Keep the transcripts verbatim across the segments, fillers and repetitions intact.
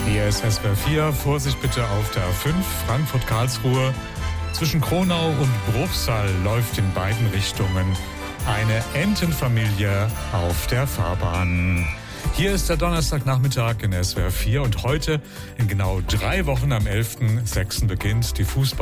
Hier ist S W R vier, Vorsicht bitte auf der A fünf, Frankfurt-Karlsruhe. Zwischen Kronau und Bruchsal läuft in beiden Richtungen eine Entenfamilie auf der Fahrbahn. Hier ist der Donnerstagnachmittag in S W R vier und heute in genau drei Wochen am elften sechsten beginnt die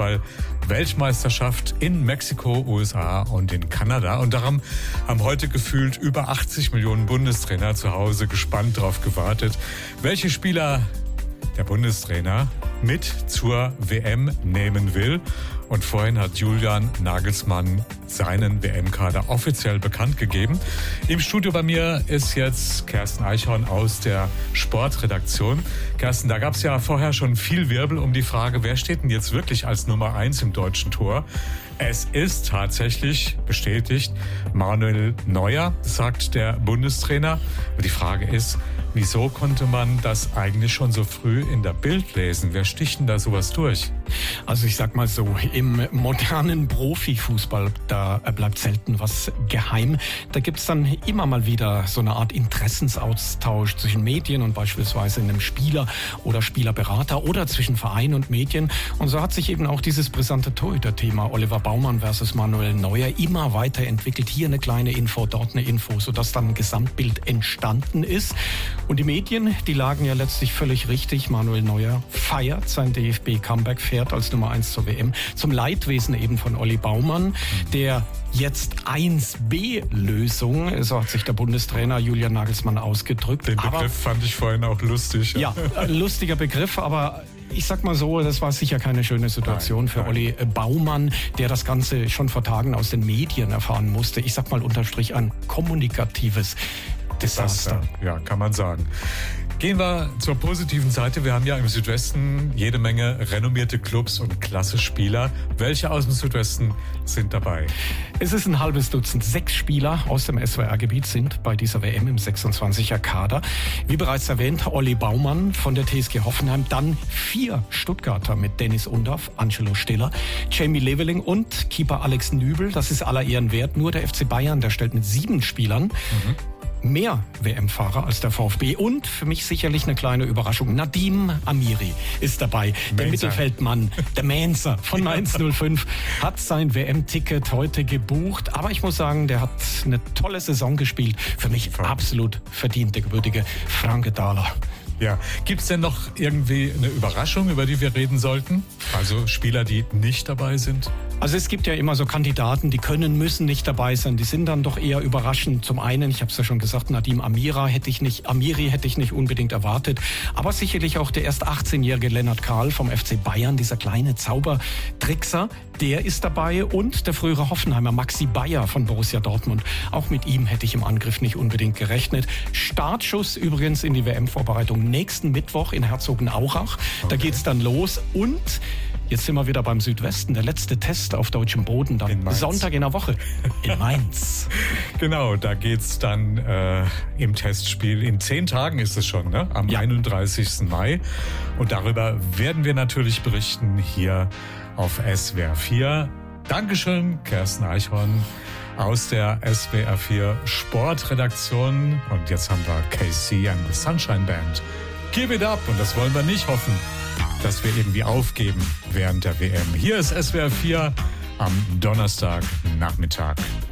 Fußball-Weltmeisterschaft in Mexiko, U S A und in Kanada. Und darum haben heute gefühlt über achtzig Millionen Bundestrainer zu Hause gespannt darauf gewartet, welche Spieler der Bundestrainer mit zur W M nehmen will. Und vorhin hat Julian Nagelsmann seinen W M-Kader offiziell bekannt gegeben. Im Studio bei mir ist jetzt Kerstin Eichhorn aus der Sportredaktion. Kerstin, da gab es ja vorher schon viel Wirbel um die Frage, wer steht denn jetzt wirklich als Nummer eins im deutschen Tor? Es ist tatsächlich bestätigt Manuel Neuer, sagt der Bundestrainer. Aber die Frage ist, wieso konnte man das eigentlich schon so früh in der Bild lesen? Wer sticht denn da sowas durch? Also ich sag mal so, im modernen Profifußball, da bleibt selten was geheim. Da gibt's dann immer mal wieder so eine Art Interessensaustausch zwischen Medien und beispielsweise einem Spieler oder Spielerberater oder zwischen Verein und Medien. Und so hat sich eben auch dieses brisante Torhüter-Thema Oliver Baumann versus Manuel Neuer immer weiterentwickelt. Hier eine kleine Info, dort eine Info, sodass dann ein Gesamtbild entstanden ist. Und die Medien, die lagen ja letztlich völlig richtig. Manuel Neuer feiert sein D F B-Comeback, fährt als Nummer eins zur W M. Zum Leidwesen eben von Olli Baumann, der jetzt eins B-Lösung, so hat sich der Bundestrainer Julian Nagelsmann ausgedrückt. Den Begriff aber, fand ich vorhin auch lustig. Ja, ja lustiger Begriff, aber ich sag mal so, das war sicher keine schöne Situation nein, für nein. Olli Baumann, der das Ganze schon vor Tagen aus den Medien erfahren musste. Ich sag mal unterm Strich ein kommunikatives Desaster. Ja, kann man sagen. Gehen wir zur positiven Seite. Wir haben ja im Südwesten jede Menge renommierte Clubs und klasse Spieler. Welche aus dem Südwesten sind dabei? Es ist ein halbes Dutzend. Sechs Spieler aus dem S W R-Gebiet sind bei dieser W M im sechsundzwanziger Kader. Wie bereits erwähnt, Olli Baumann von der T S G Hoffenheim. Dann vier Stuttgarter mit Dennis Undaff, Angelo Stiller, Jamie Leveling und Keeper Alex Nübel. Das ist aller Ehren wert. Nur der F C Bayern, der stellt mit sieben Spielern mhm. mehr W M-Fahrer als der VfB und für mich sicherlich eine kleine Überraschung. Nadim Amiri ist dabei. Mainzer. Der Mittelfeldmann, der Mainzer von Mainz null fünf hat sein W M-Ticket heute gebucht. Aber ich muss sagen, der hat eine tolle Saison gespielt. Für mich absolut verdient, der gebürtige Franke Dahler. Ja, gibt's denn noch irgendwie eine Überraschung, über die wir reden sollten? Also Spieler, die nicht dabei sind? Also es gibt ja immer so Kandidaten, die können, müssen nicht dabei sein. Die sind dann doch eher überraschend. Zum einen, ich habe es ja schon gesagt, Nadim Amira hätte ich nicht, Amiri hätte ich nicht unbedingt erwartet. Aber sicherlich auch der erst achtzehnjährige Lennart Kahl vom F C Bayern, dieser kleine Zaubertrickser, der ist dabei. Und der frühere Hoffenheimer Maxi Bayer von Borussia Dortmund. Auch mit ihm hätte ich im Angriff nicht unbedingt gerechnet. Startschuss übrigens in die W M-Vorbereitung nächsten Mittwoch in Herzogenaurach. Okay. Da geht's dann los und jetzt sind wir wieder beim Südwesten. Der letzte Test auf deutschem Boden dann in Sonntag in der Woche in Mainz. Genau, da geht's dann äh, im Testspiel. In zehn Tagen ist es schon, ne? Am ja. einunddreißigsten Mai. Und darüber werden wir natürlich berichten hier auf S W R vier. Dankeschön, Kerstin Eichhorn aus der S W R vier Sportredaktion. Und jetzt haben wir K C and the Sunshine Band. Give it up. Und das wollen wir nicht hoffen, dass wir irgendwie aufgeben während der W M. Hier ist S W R vier am Donnerstagnachmittag.